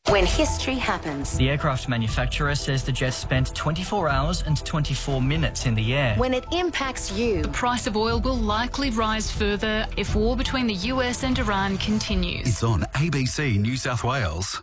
When history happens. The aircraft manufacturer says the jet spent 24 hours and 24 minutes in the air. When it impacts you. The price of oil will likely rise further if war between the US and Iran continues. It's on ABC New South Wales.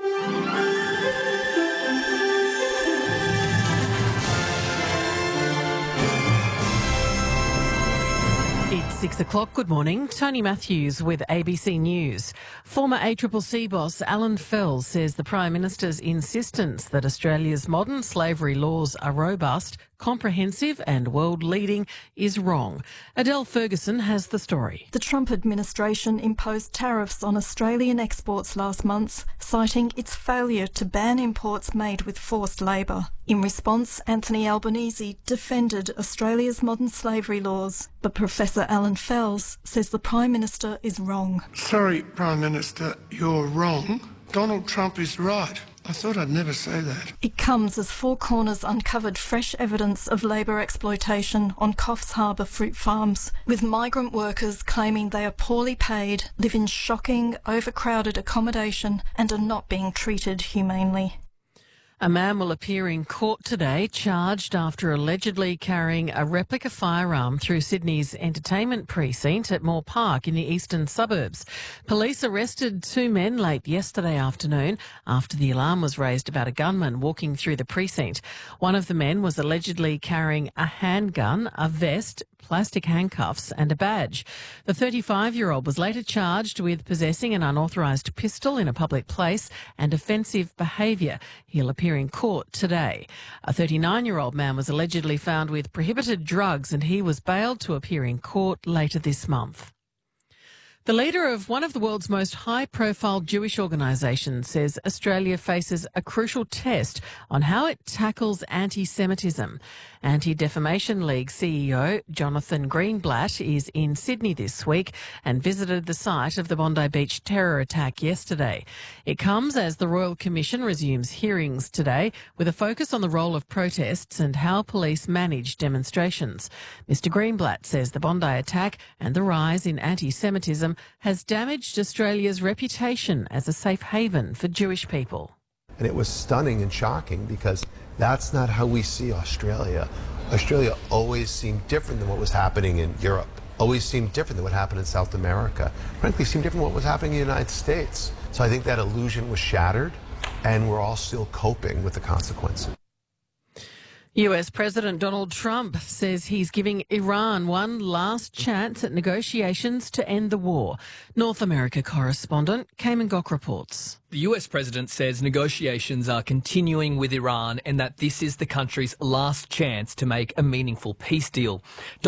It's 6 o'clock. Good morning. Tony Matthews with ABC News. Former ACCC boss Alan Fels says the Prime Minister's insistence that Australia's modern slavery laws are robust, comprehensive and world-leading is wrong. Adele Ferguson has the story. The Trump administration imposed tariffs on Australian exports last month, citing its failure to ban imports made with forced labour. In response, Anthony Albanese defended Australia's modern slavery laws, but Professor Alan Fels says the Prime Minister is wrong. Sorry, Prime Minister, you're wrong. Donald Trump is right. I thought I'd never say that. It comes as Four Corners uncovered fresh evidence of labour exploitation on Coffs Harbour fruit farms, with migrant workers claiming they are poorly paid, live in shocking, overcrowded accommodation and are not being treated humanely. A man will appear in court today charged after allegedly carrying a replica firearm through Sydney's entertainment precinct at Moore Park in the eastern suburbs. Police arrested two men late yesterday afternoon after the alarm was raised about a gunman walking through the precinct. One of the men was allegedly carrying a handgun, a vest, plastic handcuffs and a badge. The 35-year-old was later charged with possessing an unauthorised pistol in a public place and offensive behaviour. He'll appear in court today. A 39-year-old man was allegedly found with prohibited drugs and he was bailed to appear in court later this month. The leader of one of the world's most high-profile Jewish organisations says Australia faces a crucial test on how it tackles anti-Semitism. Anti-Defamation League CEO Jonathan Greenblatt is in Sydney this week and visited the site of the Bondi Beach terror attack yesterday. It comes as the Royal Commission resumes hearings today with a focus on the role of protests and how police manage demonstrations. Mr Greenblatt says the Bondi attack and the rise in anti-Semitism has damaged Australia's reputation as a safe haven for Jewish people. And it was stunning and shocking because that's not how we see Australia. Australia always seemed different than what was happening in Europe, always seemed different than what happened in South America, frankly seemed different than what was happening in the United States. So I think that illusion was shattered and we're all still coping with the consequences. US President Donald Trump says he's giving Iran one last chance at negotiations to end the war. North America correspondent Cayman Gok reports. The US president says negotiations are continuing with Iran and that this is the country's last chance to make a meaningful peace deal.